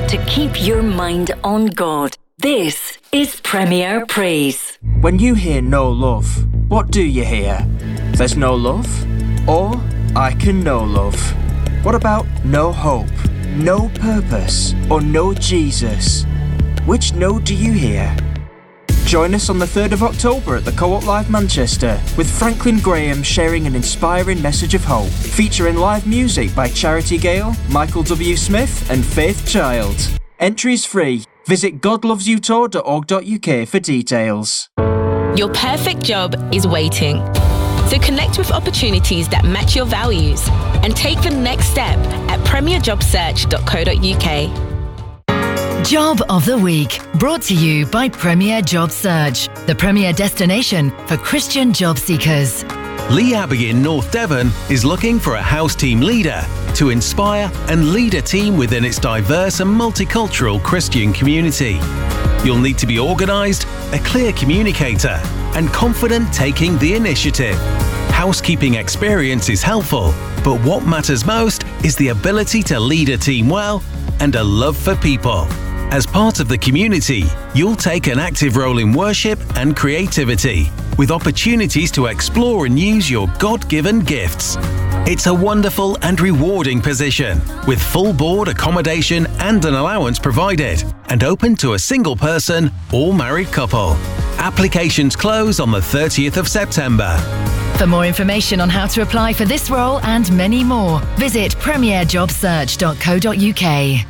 to keep your mind on God. This is Premier Praise. When you hear no love, what do you hear? There's no love? Or I can know love? What about no hope, no purpose, or no Jesus? Which no do you hear? Join us on the 3rd of October at the Co-op Live Manchester with Franklin Graham sharing an inspiring message of hope, featuring live music by Charity Gale, Michael W. Smith and Faith Child. Entry is free. Visit godlovesyoutour.org.uk for details. Your perfect job is waiting. So connect with opportunities that match your values and take the next step at premierjobsearch.co.uk. Job of the Week, brought to you by Premier Job Search, the premier destination for Christian job seekers. Lee Abbey in North Devon is looking for a house team leader to inspire and lead a team within its diverse and multicultural Christian community. You'll need to be organised, a clear communicator, and confident taking the initiative. Housekeeping experience is helpful, but what matters most is the ability to lead a team well and a love for people. As part of the community, you'll take an active role in worship and creativity, with opportunities to explore and use your God-given gifts. It's a wonderful and rewarding position, with full board accommodation and an allowance provided, and open to a single person or married couple. Applications close on the 30th of September. For more information on how to apply for this role and many more, visit premierjobsearch.co.uk.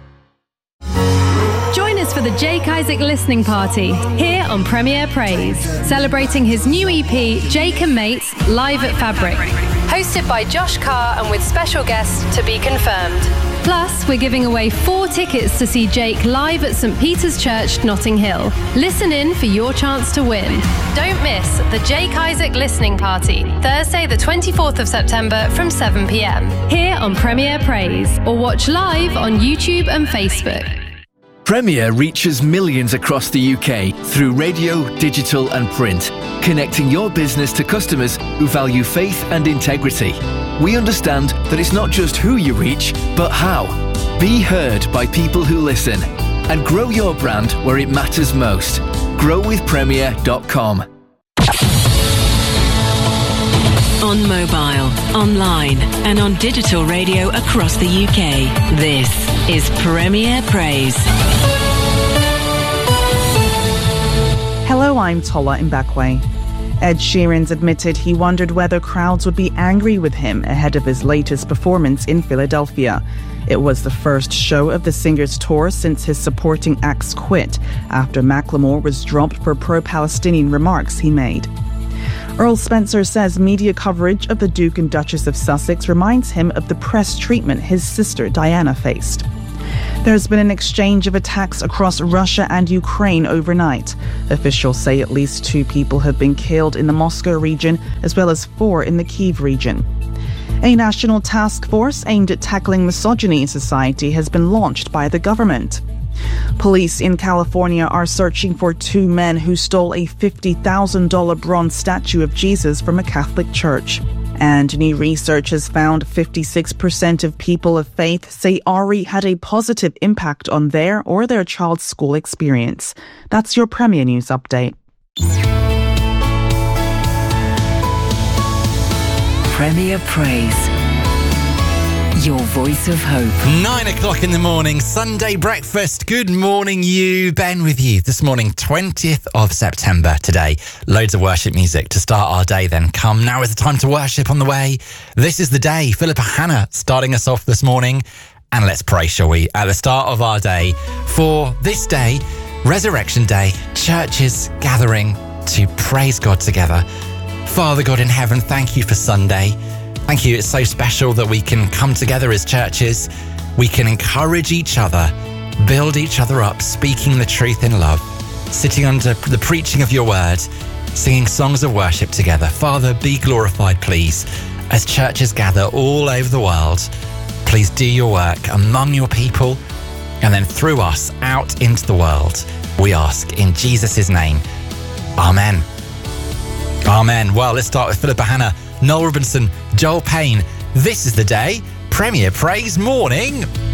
Join us for the Jake Isaac listening party here on Premier Praise, celebrating his new EP, Jake and Mates, live at Fabric. Hosted by Josh Carr and with special guests to be confirmed. Plus, we're giving away 4 tickets to see Jake live at St. Peter's Church, Notting Hill. Listen in for your chance to win. Don't miss the Jake Isaac listening party, Thursday the 24th of September from 7 p.m. here on Premier Praise, or watch live on YouTube and Facebook. Premier reaches millions across the UK through radio, digital and print, connecting your business to customers who value faith and integrity. We understand that it's not just who you reach, but how. Be heard by people who listen and grow your brand where it matters most. growwithpremier.com. On mobile, online and on digital radio across the UK. This is Premier Praise. Hello, I'm Tola Mbakwe. Ed Sheeran's admitted he wondered whether crowds would be angry with him ahead of his latest performance in Philadelphia. It was the first show of the singer's tour since his supporting acts quit after Macklemore was dropped for pro-Palestinian remarks he made. Earl Spencer says media coverage of the Duke and Duchess of Sussex reminds him of the press treatment his sister Diana faced. There's been an exchange of attacks across Russia and Ukraine overnight. Officials say at least 2 people have been killed in the Moscow region, as well as 4 in the Kyiv region. A national task force aimed at tackling misogyny in society has been launched by the government. Police in California are searching for 2 men who stole a $50,000 bronze statue of Jesus from a Catholic church. And new research has found 56% of people of faith say Ari had a positive impact on their or their child's school experience. That's your Premier News update. Premier Praise. Your voice of hope. 9 o'clock in the morning, Sunday breakfast. Good morning, you. Ben with you this morning, 20th of September today. Loads of worship music to start our day then. Come, now is the time to worship on the way. This is the day. Philippa Hannah starting us off this morning. And let's pray, shall we, at the start of our day for this day, Resurrection Day, churches gathering to praise God together. Father God in heaven, thank you for Sunday. Thank you. It's so special that we can come together as churches. We can encourage each other, build each other up, speaking the truth in love, sitting under the preaching of your word, singing songs of worship together. Father, be glorified, please, as churches gather all over the world. Please do your work among your people and then through us out into the world. We ask in Jesus' name. Amen. Amen. Well, let's start with Philippa Hannah, Noel Robinson, Joel Payne. This is the day. Premier Praise Morning.